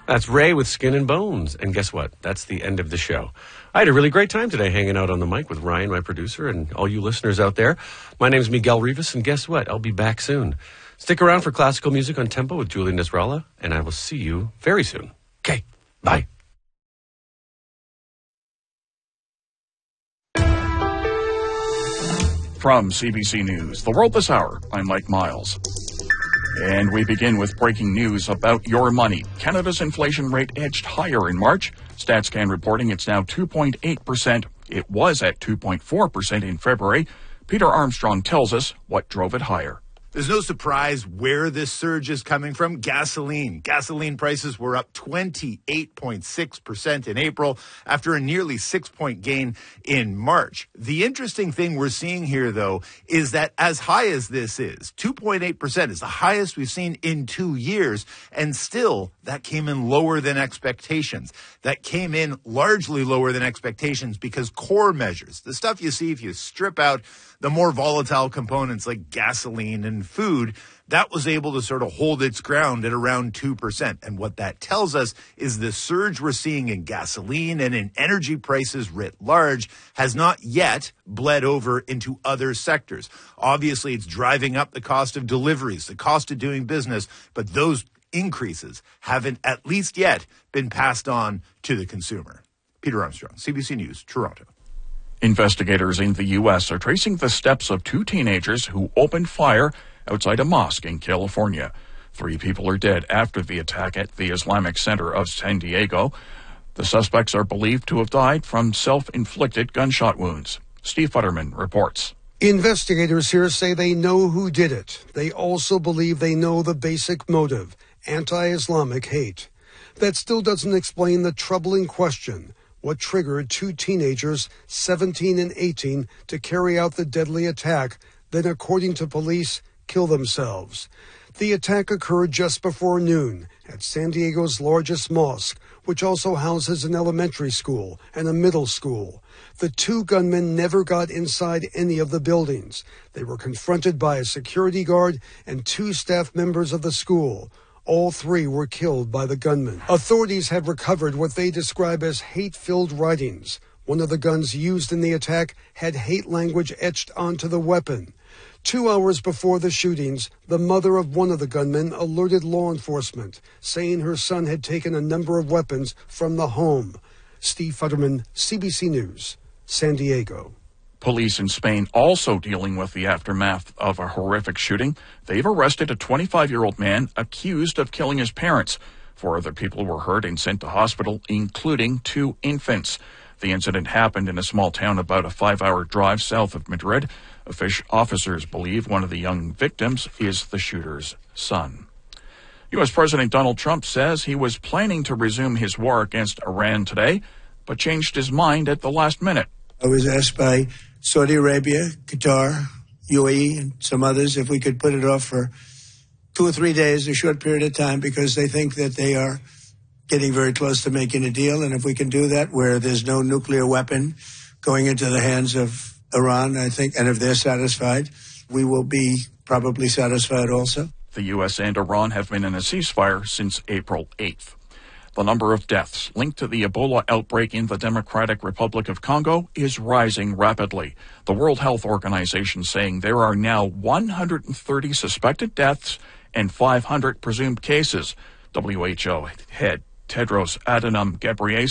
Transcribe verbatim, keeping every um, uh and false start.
That's Ray with Skin and Bones. And guess what? That's the end of the show. I had a really great time today hanging out on the mic with Ryan, my producer, and all you listeners out there. My name is Miguel Rivas, and guess what? I'll be back soon. Stick around for classical music on Tempo with Julian Nasrallah, and I will see you very soon. Okay, bye. From C B C News, The World This Hour, I'm Mike Miles. And we begin with breaking news about your money. Canada's inflation rate edged higher in March. StatsCan reporting it's now two point eight percent. It was at two point four percent in February. Peter Armstrong tells us what drove it higher. There's no surprise where this surge is coming from. Gasoline. Gasoline prices were up twenty-eight point six percent in April after a nearly six-point gain in March. The interesting thing we're seeing here, though, is that as high as this is, two point eight percent is the highest we've seen in two years, and still that came in lower than expectations. That came in largely lower than expectations because core measures, the stuff you see if you strip out the more volatile components like gasoline and food, that was able to sort of hold its ground at around two percent. And what that tells us is the surge we're seeing in gasoline and in energy prices writ large has not yet bled over into other sectors. Obviously, it's driving up the cost of deliveries, the cost of doing business, but those increases haven't at least yet been passed on to the consumer. Peter Armstrong, C B C News, Toronto. Investigators in the U S are tracing the steps of two teenagers who opened fire outside a mosque in California. Three people are dead after the attack at the Islamic Center of San Diego. The suspects are believed to have died from self-inflicted gunshot wounds. Steve Futterman reports. Investigators here say they know who did it. They also believe they know the basic motive, anti-Islamic hate. That still doesn't explain the troubling question: what triggered two teenagers, seventeen and eighteen, to carry out the deadly attack, then, according to police, kill themselves? The attack occurred just before noon at San Diego's largest mosque, which also houses an elementary school and a middle school. The two gunmen never got inside any of the buildings. They were confronted by a security guard and two staff members of the school. All three were killed by the gunmen. Authorities have recovered what they describe as hate-filled writings. One of the guns used in the attack had hate language etched onto the weapon. Two hours before the shootings, the mother of one of the gunmen alerted law enforcement, saying her son had taken a number of weapons from the home. Steve Futterman, C B C News, San Diego. Police in Spain also dealing with the aftermath of a horrific shooting. They've arrested a twenty-five-year-old man accused of killing his parents. Four other people were hurt and sent to hospital, including two infants. The incident happened in a small town about a five-hour drive south of Madrid. Officers believe one of the young victims is the shooter's son. U S President Donald Trump says he was planning to resume his war against Iran today, but changed his mind at the last minute. I was asked by Saudi Arabia, Qatar, U A E, and some others if we could put it off for two or three days, a short period of time, because they think that they are getting very close to making a deal. And if we can do that where there's no nuclear weapon going into the hands of Iran, I think, and if they're satisfied, we will be probably satisfied also. The U S and Iran have been in a ceasefire since April eighth. The number of deaths linked to the Ebola outbreak in the Democratic Republic of Congo is rising rapidly. The World Health Organization saying there are now one hundred thirty suspected deaths and five hundred presumed cases. W H O head Tedros Adhanom Ghebreyesus